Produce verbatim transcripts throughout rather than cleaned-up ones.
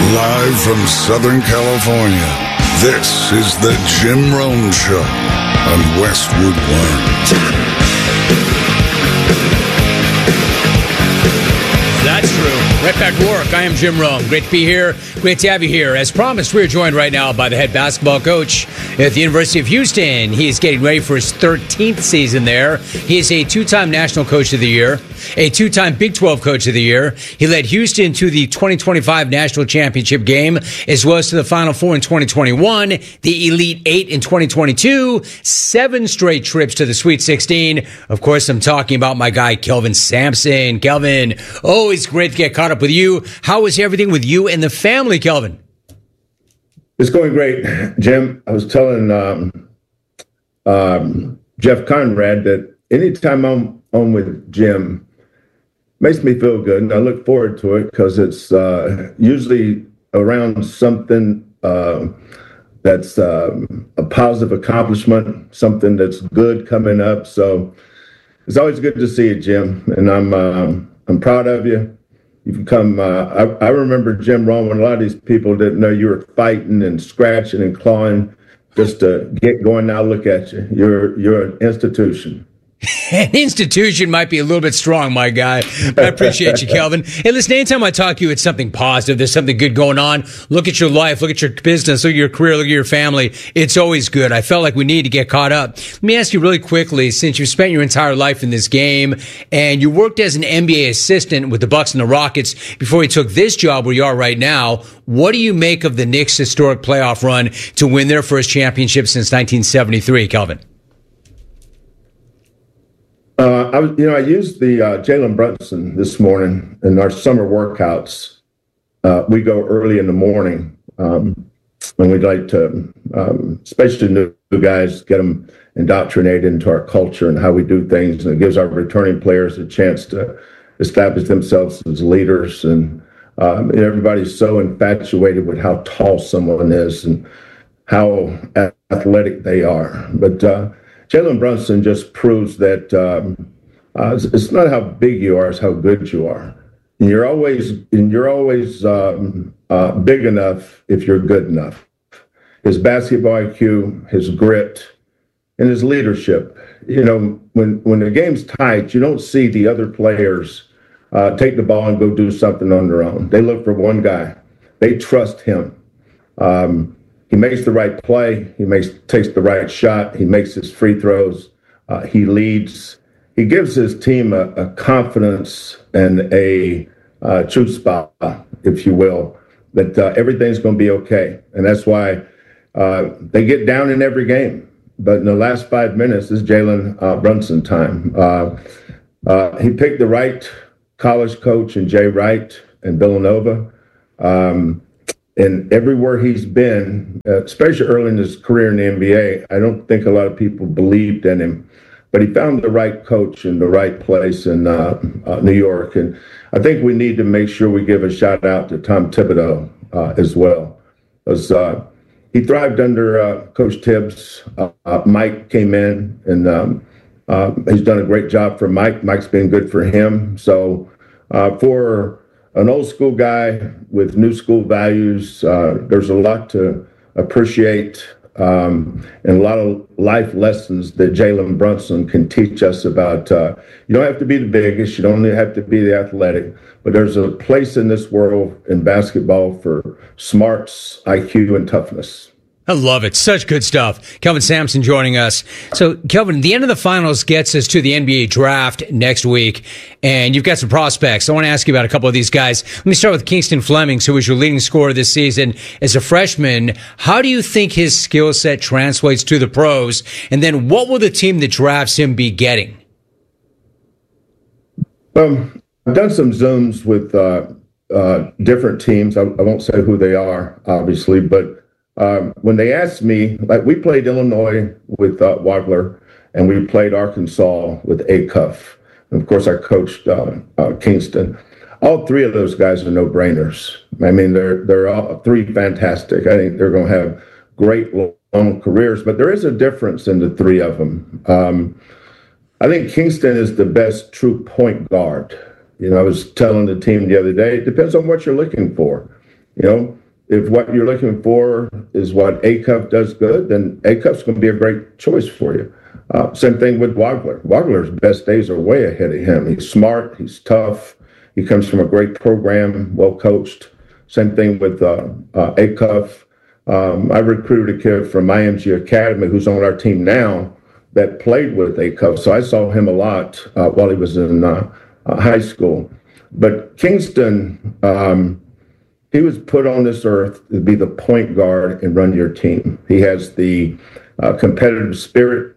Live from Southern California, this is the Jim Rome Show on Westwood One. That's true. Right back to work. I am Jim Rome. Great to be here. Great to have you here. As promised, we're joined right now by the head basketball coach at the University of Houston. He is getting ready for his thirteenth season there. He is a two-time National Coach of the Year, a two-time Big twelve Coach of the Year. He led Houston to the twenty twenty-five National Championship game, as well as to the Final Four in twenty twenty-one, the Elite Eight in twenty twenty-two, seven straight trips to the Sweet sixteen. Of course, I'm talking about my guy, Kelvin Sampson. Kelvin, always great to get caught up with you. How is everything with you and the family, Kelvin? It's going great, Jim. I was telling um, um, Jeff Conrad that anytime I'm on with Jim, makes me feel good, and I look forward to it because it's uh, usually around something uh, that's um, a positive accomplishment, something that's good coming up. So it's always good to see you, Jim, and I'm um, I'm proud of you. You've become, uh, I, I remember Jim Rome when a lot of these people didn't know you were fighting and scratching and clawing just to get going. Now look at you. You're, you're an institution. An institution might be a little bit strong, my guy. But I appreciate you, Kelvin. Hey, listen, anytime I talk to you, it's something positive. There's something good going on. Look at your life. Look at your business. Look at your career. Look at your family. It's always good. I felt like we need to get caught up. Let me ask you really quickly, since you've spent your entire life in this game and you worked as an N B A assistant with the Bucks and the Rockets before you took this job where you are right now, what do you make of the Knicks' historic playoff run to win their first championship since nineteen seventy-three, Kelvin? Uh, I was, you know, I used the uh, Jalen Brunson this morning in our summer workouts. Uh, we go early in the morning, um, and we'd like to, um, especially new guys, get them indoctrinated into our culture and how we do things. And it gives our returning players a chance to establish themselves as leaders. And, um, and everybody's so infatuated with how tall someone is and how athletic they are. But uh, Jalen Brunson just proves that um, uh, it's, it's not how big you are, it's how good you are. And you're always and you're always um, uh, big enough if you're good enough. His basketball I Q, his grit, and his leadership. You know, when when the game's tight, you don't see the other players uh, take the ball and go do something on their own. They look for one guy. They trust him. Um, He makes the right play. He makes takes the right shot. He makes his free throws. Uh, he leads. He gives his team a, a confidence and a uh, true spot, if you will, that uh, everything's going to be okay. And that's why uh, they get down in every game. But in the last five minutes, is Jalen uh, Brunson time. Uh, uh, he picked the right college coach in Jay Wright and Villanova. Um, And everywhere he's been, uh, especially early in his career in the N B A, I don't think a lot of people believed in him. But he found the right coach in the right place in uh, uh, New York. And I think we need to make sure we give a shout out to Tom Thibodeau uh, as well. Because uh, he thrived under uh, Coach Tibbs. Uh, uh, Mike came in, and um, uh, he's done a great job for Mike. Mike's been good for him. So uh, for an old school guy with new school values, uh, there's a lot to appreciate um, and a lot of life lessons that Jalen Brunson can teach us about. Uh, you don't have to be the biggest, you don't have to be the athletic, but there's a place in this world in basketball for smarts, I Q, and toughness. I love it. Such good stuff. Kelvin Sampson joining us. So, Kelvin, the end of the finals gets us to the N B A draft next week, and you've got some prospects. I want to ask you about a couple of these guys. Let me start with Kingston Flemings, who was your leading scorer this season as a freshman. How do you think his skill set translates to the pros? And then what will the team that drafts him be getting? Um, I've done some Zooms with uh, uh, different teams. I, I won't say who they are, obviously, but Um, when they asked me, like we played Illinois with uh, Wagler, and we played Arkansas with Acuff. And of course, I coached uh, uh, Kingston. All three of those guys are no-brainers. I mean, they're they're all three fantastic. I think they're going to have great long careers, but there is a difference in the three of them. Um, I think Kingston is the best true point guard. You know, I was telling the team the other day, it depends on what you're looking for. You know, if what you're looking for is what Acuff does good, then Acuff's going to be a great choice for you. Uh, same thing with Wagler. Wagler's best days are way ahead of him. He's smart. He's tough. He comes from a great program, well coached. Same thing with uh, uh, Acuff. Um, I recruited a kid from I M G Academy who's on our team now that played with Acuff. So I saw him a lot uh, while he was in uh, uh, high school. But Kingston, um, he was put on this earth to be the point guard and run your team. He has the uh, competitive spirit.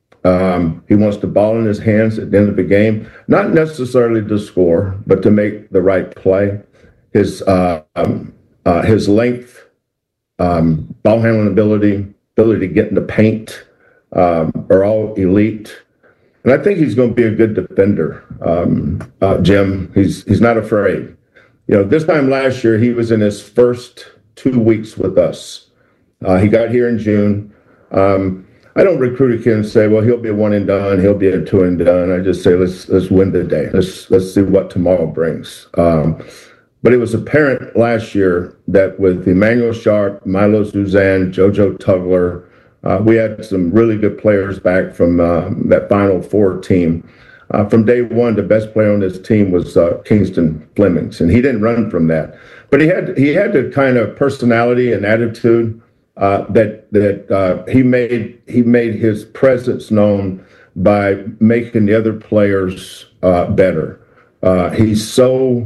Um, he wants the ball in his hands at the end of the game, not necessarily to score, but to make the right play. His uh, um, uh, his length, um, ball handling ability, ability to get in the paint um, are all elite. And I think he's going to be a good defender, um, uh, Jim. He's he's not afraid. You know, this time last year, he was in his first two weeks with us. Uh, he got here in June. Um, I don't recruit a kid and say, well, he'll be a one and done, he'll be a two and done. I just say, let's let's win the day. Let's let's see what tomorrow brings. Um, but it was apparent last year that with Emmanuel Sharp, Milo Suzanne, JoJo Tugler, uh, we had some really good players back from uh, that Final Four team. Uh, from day one, the best player on this team was uh, Kingston Flemings, and he didn't run from that. But he had he had the kind of personality and attitude Uh, that that uh, he made he made his presence known by making the other players uh, better. Uh, he's so,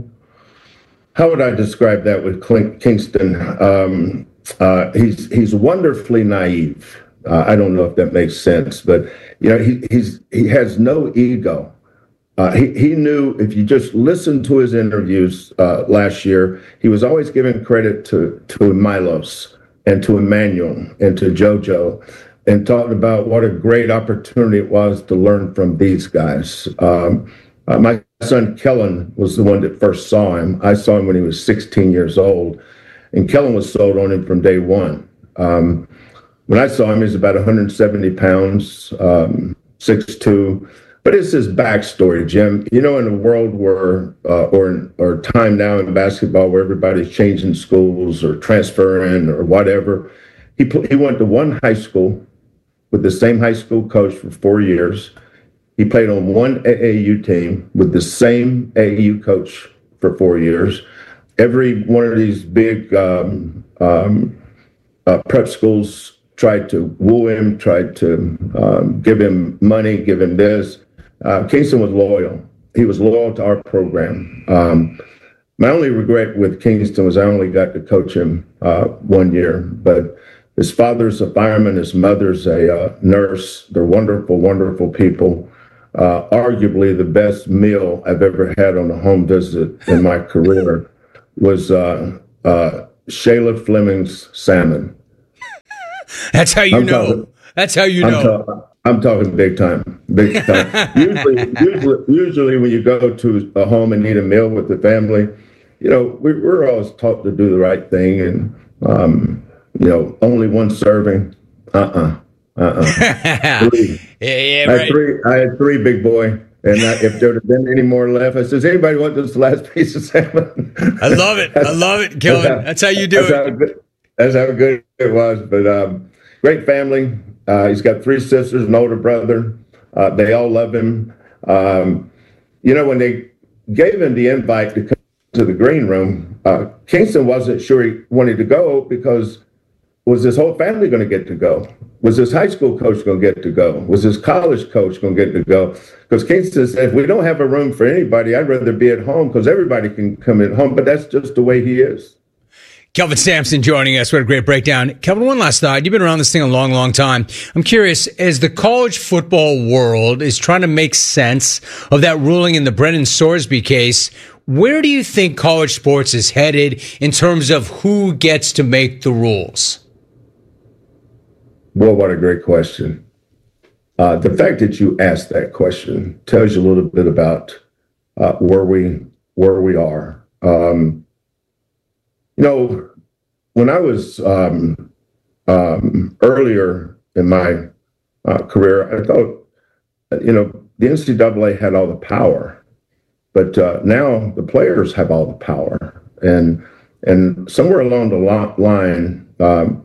how would I describe that with Clint Kingston? Um, uh, he's he's wonderfully naive. Uh, I don't know if that makes sense, but you know he he's he has no ego. Uh, he he knew if you just listened to his interviews uh, last year, he was always giving credit to to Milos and to Emmanuel and to JoJo, and talking about what a great opportunity it was to learn from these guys. Um, uh, my son Kellen was the one that first saw him. I saw him when he was sixteen years old, and Kellen was sold on him from day one. Um, when I saw him, he was about one hundred seventy pounds, um, six two. But it's his backstory, Jim. You know, in a world where, uh, or or time now in basketball where everybody's changing schools or transferring or whatever, he he went to one high school with the same high school coach for four years. He played on one A A U team with the same A A U coach for four years. Every one of these big um, um, uh, prep schools tried to woo him, tried to um, give him money, give him this. Uh, Kingston was loyal. He was loyal to our program. Um, my only regret with Kingston was I only got to coach him uh, one year, but his father's a fireman, his mother's a uh, nurse. They're wonderful, wonderful people. Uh, arguably the best meal I've ever had on a home visit in my career was uh, uh, Shayla Fleming's salmon. That's how you I'm know. Talking, That's how you I'm know. Ta- I'm talking big time, big time. usually, usually, usually when you go to a home and eat a meal with the family, you know, we, we're always taught to do the right thing, and um, you know, only one serving. Uh-uh, uh-uh. Three. yeah, yeah, I had right. three. I had three, big boy. And I, if there had been any more left, I says, anybody want this last piece of salmon? I love it. I love it, Kellen. That's how you do that's it. How good, that's how good it was. But um, great family. Uh, he's got three sisters, an older brother. Uh, they all love him. Um, you know, when they gave him the invite to come to the green room, uh, Kingston wasn't sure he wanted to go because was his whole family going to get to go? Was his high school coach going to get to go? Was his college coach going to get to go? Because Kingston said, if we don't have a room for anybody, I'd rather be at home because everybody can come at home. But that's just the way he is. Kelvin Sampson joining us. What a great breakdown. Kelvin, one last thought. You've been around this thing a long, long time. I'm curious, as the college football world is trying to make sense of that ruling in the Brennan Sorsby case, where do you think college sports is headed in terms of who gets to make the rules? Well, what a great question. Uh, the fact that you asked that question tells you a little bit about uh, where we where we are. Um, You know, when I was um, um, earlier in my uh, career, I thought, you know, the N C double A had all the power, but uh, now the players have all the power. And And somewhere along the line, um,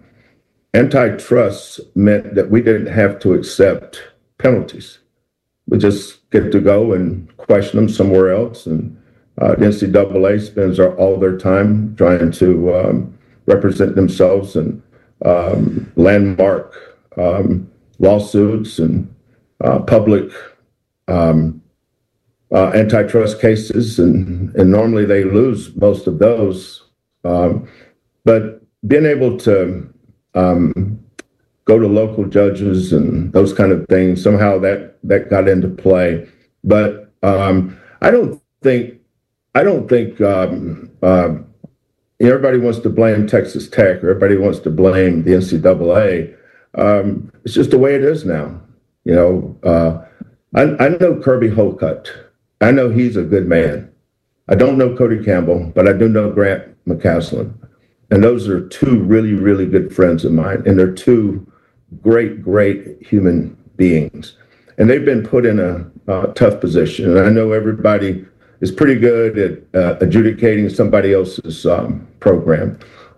antitrust meant that we didn't have to accept penalties. We just get to go and question them somewhere else. And uh, the N C double A spends our, all their time trying to um, represent themselves in um, landmark um, lawsuits and uh, public um, uh, antitrust cases. And, and normally they lose most of those. Um, but being able to um, go to local judges and those kind of things, somehow that, that got into play. But um, I don't think, I don't think um, uh, everybody wants to blame Texas Tech or everybody wants to blame the N C double A. Um, it's just the way it is now. You know, uh, I, I know Kirby Holcutt. I know he's a good man. I don't know Cody Campbell, but I do know Grant McCaslin. And those are two really, really good friends of mine. And they're two great, great human beings. And they've been put in a uh, tough position. And I know everybody is pretty good at uh, adjudicating somebody else's um, program.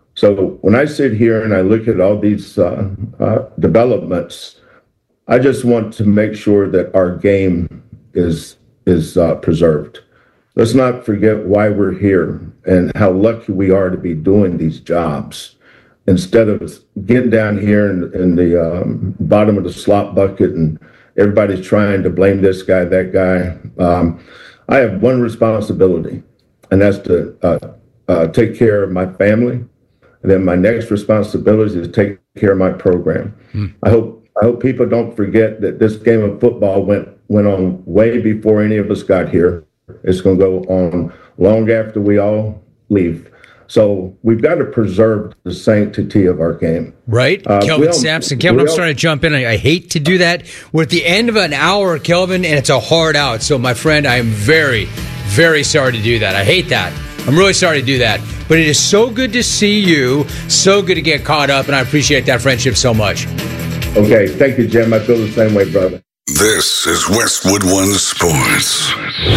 So when I sit here and I look at all these uh, uh, developments, I just want to make sure that our game is, is uh, preserved. Let's not forget why we're here and how lucky we are to be doing these jobs instead of getting down here in, in the um, bottom of the slop bucket and everybody's trying to blame this guy, that guy. Um, I have one responsibility, and that's to uh, uh, take care of my family. And then my next responsibility is to take care of my program. Hmm. I hope I hope people don't forget that this game of football went went on way before any of us got here. It's going to go on long after we all leave. So we've got to preserve the sanctity of our game. Right. Uh, Kelvin Sampson. Kelvin, I'm starting to jump in. I, I hate to do that. We're at the end of an hour, Kelvin, and it's a hard out. So, my friend, I am very, very sorry to do that. I hate that. I'm really sorry to do that. But it is so good to see you. So good to get caught up, and I appreciate that friendship so much. Okay. Thank you, Jim. I feel the same way, brother. This is Westwood One Sports.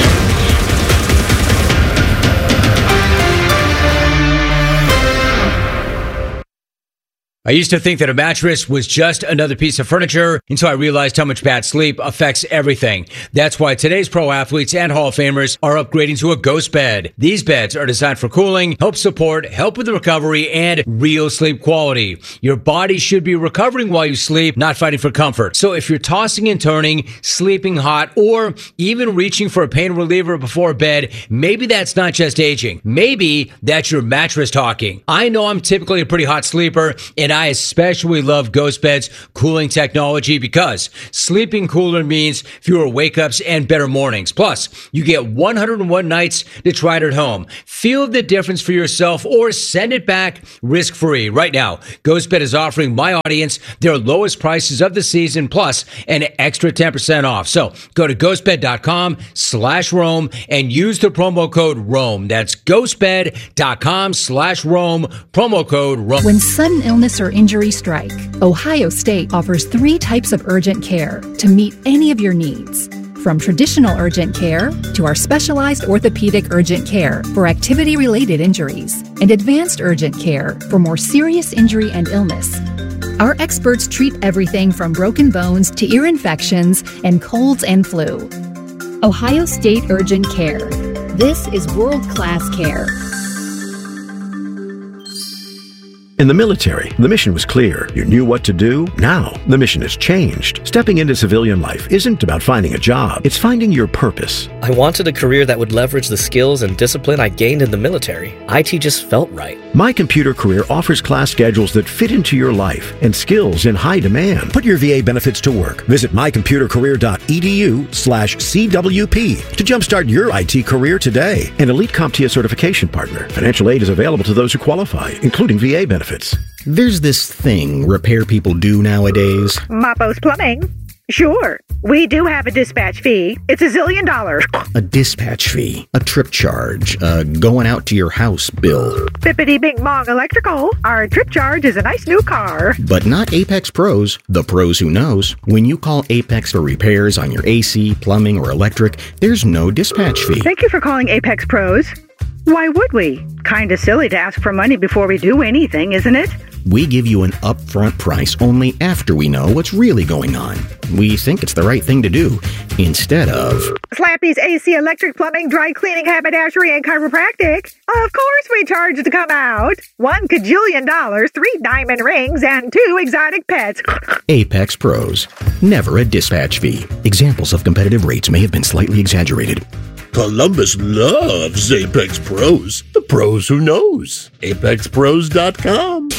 I used to think that a mattress was just another piece of furniture until I realized how much bad sleep affects everything. That's why today's pro athletes and Hall of Famers are upgrading to a Ghost Bed. These beds are designed for cooling, help support, help with the recovery, and real sleep quality. Your body should be recovering while you sleep, not fighting for comfort. So if you're tossing and turning, sleeping hot, or even reaching for a pain reliever before bed, maybe that's not just aging. Maybe that's your mattress talking. I know I'm typically a pretty hot sleeper, and I especially love Ghost Bed's cooling technology because sleeping cooler means fewer wake-ups and better mornings. Plus, you get one hundred one nights to try it at home. Feel the difference for yourself or send it back risk-free. Right now, Ghost Bed is offering my audience their lowest prices of the season plus an extra ten percent off. So go to ghostbed.com slash Rome and use the promo code Rome. That's ghostbed.com slash Rome, promo code Rome. When sudden illness or injury strike, Ohio State offers three types of urgent care to meet any of your needs. From traditional urgent care to our specialized orthopedic urgent care for activity-related injuries and advanced urgent care for more serious injury and illness. Our experts treat everything from broken bones to ear infections and colds and flu. Ohio State Urgent Care. This is world-class care. In the military, the mission was clear. You knew what to do. Now, the mission has changed. Stepping into civilian life isn't about finding a job. It's finding your purpose. I wanted a career that would leverage the skills and discipline I gained in the military. I T just felt right. My Computer Career offers class schedules that fit into your life and skills in high demand. Put your V A benefits to work. Visit mycomputercareer.edu slash CWP to jumpstart your I T career today. An Elite CompTIA certification partner. Financial aid is available to those who qualify, including V A benefits. There's this thing repair people do nowadays. Mapo's Plumbing. Sure, we do have a dispatch fee. It's a zillion dollars. A dispatch fee, a trip charge, a going out to your house bill. Bippity Bing Bong Electrical. Our trip charge is a nice new car. But not Apex Pros, the pros who knows. When you call Apex for repairs on your A C, plumbing, or electric, there's no dispatch fee. Thank you for calling Apex Pros. Why would we? Kinda silly to ask for money before we do anything, isn't it? We give you an upfront price only after we know what's really going on. We think it's the right thing to do, instead of... Slappy's A C, electric, plumbing, dry cleaning, haberdashery, and chiropractic. Of course we charge to come out. One cajillion dollars, three diamond rings, and two exotic pets. Apex Pros. Never a dispatch fee. Examples of competitive rates may have been slightly exaggerated. Columbus loves Apex Pros. The pros who knows. Apex Pros dot com.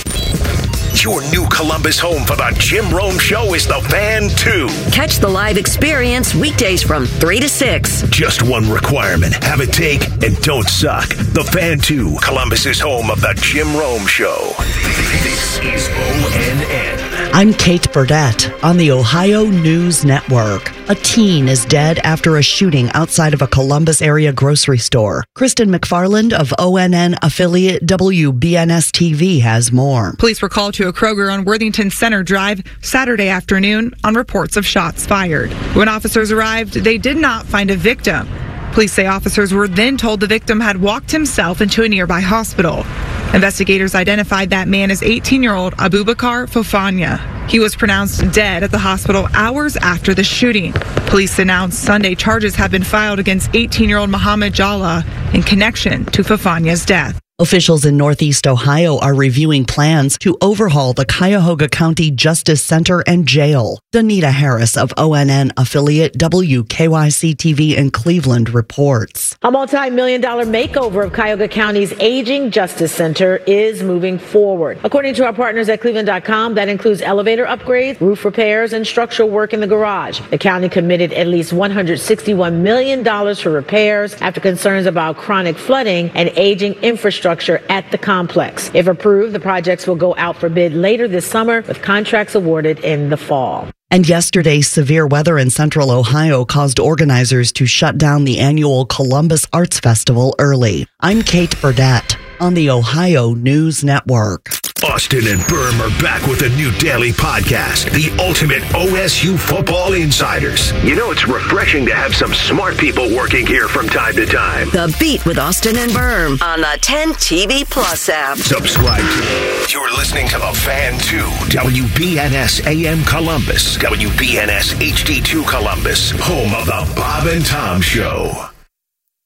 Your new Columbus home for the Jim Rome Show is the Fan two. Catch the live experience weekdays from three to six. Just one requirement. Have a take and don't suck. The Fan two, Columbus's home of the Jim Rome Show. This is O N N. I'm Kate Burdett on the Ohio News Network. A teen is dead after a shooting outside of a Columbus area grocery store. Kristen McFarland of O N N affiliate W B N S T V has more. Police were called to a Kroger on Worthington Center Drive Saturday afternoon on reports of shots fired. When officers arrived, they did not find a victim. Police say officers were then told the victim had walked himself into a nearby hospital. Investigators identified that man as eighteen-year-old Abubakar Fofana. He was pronounced dead at the hospital hours after the shooting. Police announced Sunday charges have been filed against eighteen-year-old Muhammad Jalla in connection to Fofana's death. Officials in Northeast Ohio are reviewing plans to overhaul the Cuyahoga County Justice Center and Jail. Donita Harris of O N N affiliate W K Y C T V in Cleveland reports. A multi-million dollar makeover of Cuyahoga County's aging Justice Center is moving forward. According to our partners at Cleveland dot com, that includes elevator upgrades, roof repairs, and structural work in the garage. The county committed at least one hundred sixty-one million dollars for repairs after concerns about chronic flooding and aging infrastructure at the complex. If approved, the projects will go out for bid later this summer, with contracts awarded in the fall. And yesterday, severe weather in central Ohio caused organizers to shut down the annual Columbus Arts Festival early. I'm Kate Burdett on the Ohio News Network. Austin and Berm are back with a new daily podcast, the ultimate O S U Football Insiders. You know, it's refreshing to have some smart people working here from time to time. The Beat with Austin and Berm on the ten T V Plus app. Subscribe to. You're listening to the Fan two, W B N S A M Columbus, W B N S H D two Columbus, home of the Bob and Tom Show.